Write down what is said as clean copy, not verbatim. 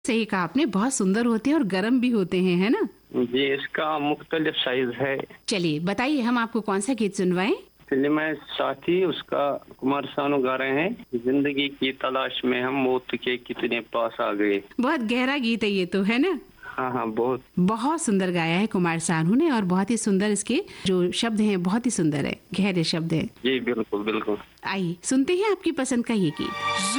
सही कहा आपने, बहुत सुंदर होते हैं और गर्म भी होते हैं, है ना? जी, इसका मुख्तलिफ साइज है। चलिए बताइए, हम आपको कौन सा गीत सुनवाएं? फिल्म है साथी, उसका कुमार सानू गा रहे हैं। जिंदगी की तलाश में हम मौत के कितने पास आ गए। बहुत गहरा गीत है ये तो, है ना? हाँ हाँ, बहुत बहुत सुंदर गाया है कुमार सानू ने, और बहुत ही सुंदर इसके जो शब्द हैं, बहुत ही सुंदर है, गहरे शब्द हैं। जी, बिल्कुल बिल्कुल। आइए सुनते हैं आपकी पसंद का ये गीत।